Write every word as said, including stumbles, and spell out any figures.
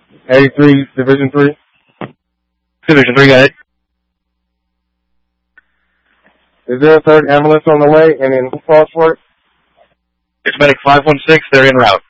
eighty-three, Division three. Division three, got it. Is there a third ambulance on the way and in cross for it? It's medic five one six, they're en route.